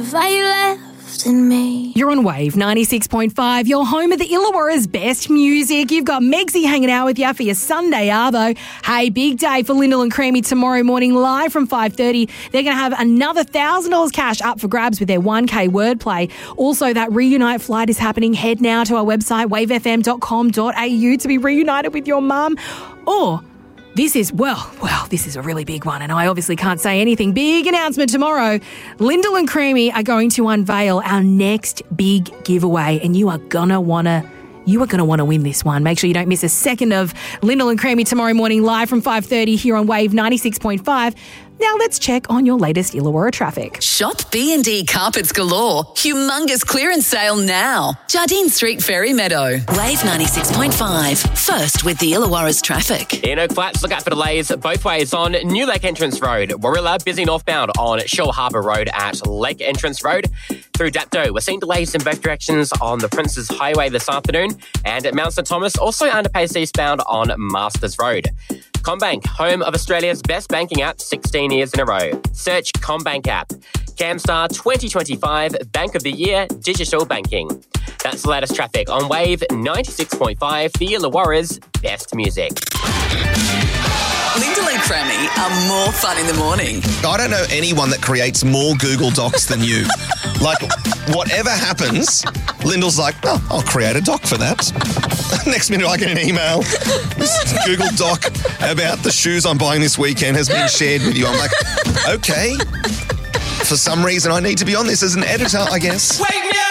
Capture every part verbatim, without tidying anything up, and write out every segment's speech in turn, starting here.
They left in me. You're on Wave ninety-six point five. You're home of the Illawarra's best music. You've got Megsy hanging out with you for your Sunday arvo. Hey, big day for Lyndall and Creamy tomorrow morning live from five thirty. They're going to have another one thousand dollars cash up for grabs with their one K wordplay. Also, that reunite flight is happening. Head now to our website, wave f m dot com dot a u to be reunited with your mum. Or this is, well, well, this is a really big one, and I obviously can't say anything. Big announcement tomorrow. Lyndall and Creamy are going to unveil our next big giveaway, and you are gonna wanna, you are gonna wanna win this one. Make sure you don't miss a second of Lyndall and Creamy tomorrow morning live from five thirty here on Wave ninety-six point five. Now let's check on your latest Illawarra traffic. Shop B and D Carpets Galore. Humongous clearance sale now. Jardine Street, Ferry Meadow. Wave ninety-six point five. First with the Illawarra's traffic. In Oak Flats, look out for delays both ways on New Lake Entrance Road. Warilla, busy northbound on Shore Harbour Road at Lake Entrance Road. Through Dapto, we're seeing delays in both directions on the Princes Highway this afternoon. And at Mount St Thomas, also underpace eastbound on Masters Road. CommBank, home of Australia's best banking app, sixteen years in a row. Search CommBank app. CamStar twenty twenty-five Bank of the Year Digital Banking. That's the latest traffic on Wave ninety-six point five, the Illawarra's best music. Lyndall and Creamy are more fun in the morning. I don't know anyone that creates more Google Docs than you. Like, whatever happens, Lyndall's like, oh, I'll create a doc for that. Next minute I get an email. This Google Doc about the shoes I'm buying this weekend has been shared with you. I'm like, okay. For some reason I need to be on this as an editor, I guess. Wake me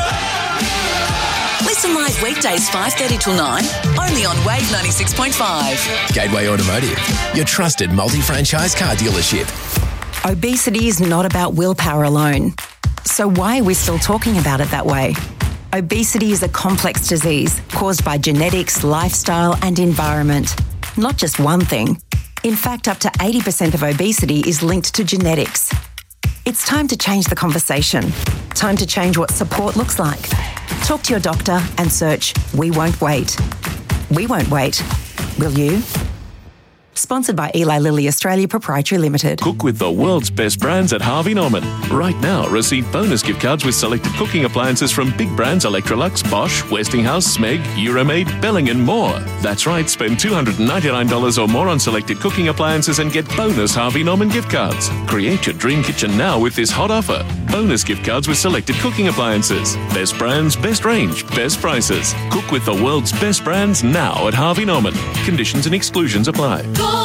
up! Listen live weekdays five thirty till nine, only on Wave ninety-six point five. Gateway Automotive, your trusted multi-franchise car dealership. Obesity is not about willpower alone. So why are we still talking about it that way? Obesity is a complex disease caused by genetics, lifestyle and environment. Not just one thing. In fact, up to eighty percent of obesity is linked to genetics. It's time to change the conversation. Time to change what support looks like. Talk to your doctor and search We Won't Wait. We won't wait. Will you? Sponsored by Eli Lilly Australia Proprietary Limited. Cook with the world's best brands at Harvey Norman. Right now, receive bonus gift cards with selected cooking appliances from big brands Electrolux, Bosch, Westinghouse, Smeg, Euromaid, Belling and more. That's right, spend two hundred ninety-nine dollars or more on selected cooking appliances and get bonus Harvey Norman gift cards. Create your dream kitchen now with this hot offer. Bonus gift cards with selected cooking appliances. Best brands, best range, best prices. Cook with the world's best brands now at Harvey Norman. Conditions and exclusions apply.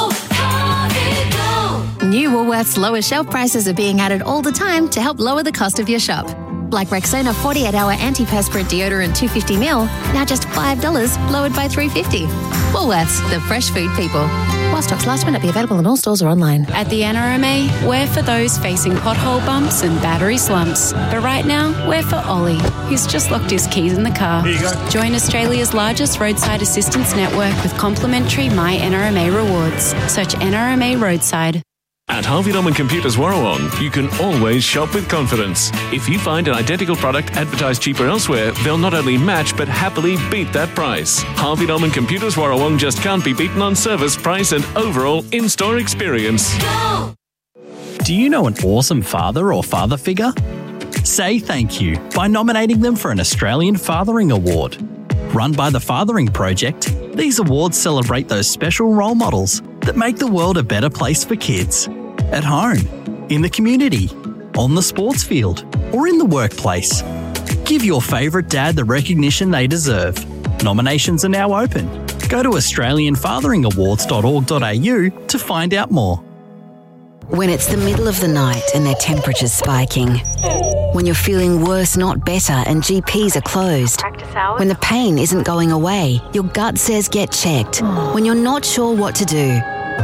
New Woolworths lower shelf prices are being added all the time to help lower the cost of your shop. Like Rexona forty-eight hour antiperspirant deodorant two hundred fifty milliliters, now just five dollars, lowered by three dollars fifty. Woolworths, the fresh food people. While stocks last, may not be available in all stores or online. At the N R M A, we're for those facing pothole bumps and battery slumps. But right now, we're for Ollie, who's just locked his keys in the car. Here you go. Join Australia's largest roadside assistance network with complimentary My N R M A rewards. Search N R M A Roadside. At Harvey Norman Computers Warrawong, you can always shop with confidence. If you find an identical product advertised cheaper elsewhere, they'll not only match but happily beat that price. Harvey Norman Computers Warrawong just can't be beaten on service, price and overall in-store experience. Go! Do you know an awesome father or father figure? Say thank you by nominating them for an Australian Fathering Award. Run by the Fathering Project, these awards celebrate those special role models that make the world a better place for kids. At home, in the community, on the sports field, or in the workplace. Give your favourite dad the recognition they deserve. Nominations are now open. Go to australian fathering awards dot org dot a u to find out more. When it's the middle of the night and their temperature's spiking. When you're feeling worse, not better, and G Ps are closed. When the pain isn't going away, your gut says get checked. When you're not sure what to do.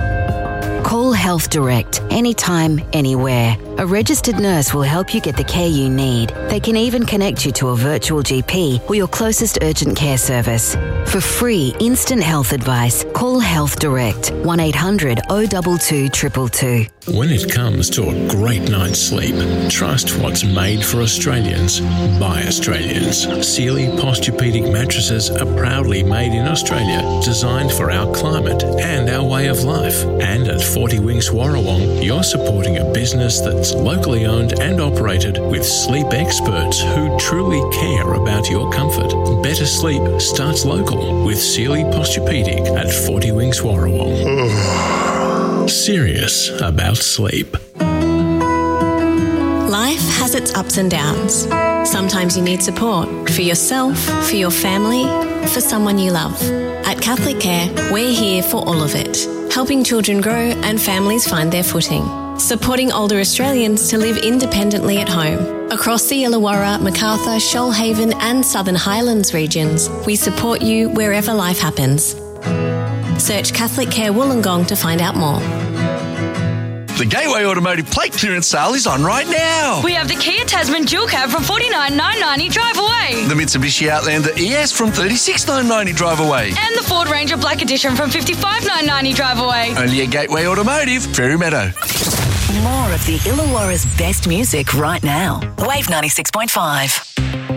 Call Health Direct, anytime, anywhere. A registered nurse will help you get the care you need. They can even connect you to a virtual G P or your closest urgent care service. For free, instant health advice, call Health Direct, one eight hundred oh two two two two. When it comes to a great night's sleep, trust what's made for Australians by Australians. Sealy Posturepedic mattresses are proudly made in Australia, designed for our climate and our way of life. And at forty Winks Warrawong, you're supporting a business that's locally owned and operated with sleep experts who truly care about your comfort. Better sleep starts local with Sealy Posturepedic at forty Winks Warrawong. Serious about sleep. Life has its ups and downs. Sometimes you need support for yourself, for your family, for someone you love. At Catholic Care, we're here for all of it, helping children grow and families find their footing, supporting older Australians to live independently at home. Across the Illawarra, Macarthur, Shoalhaven and Southern Highlands regions, we support you wherever life happens. Search Catholic Care Wollongong to find out more. The Gateway Automotive plate clearance sale is on right now. We have the Kia Tasman dual cab from forty-nine thousand nine hundred ninety drive away. The Mitsubishi Outlander E S from thirty-six thousand nine hundred ninety drive away. And the Ford Ranger Black Edition from fifty-five thousand nine hundred ninety drive away. Only at Gateway Automotive, Fairy Meadow. More of the Illawarra's best music right now. Wave ninety-six point five.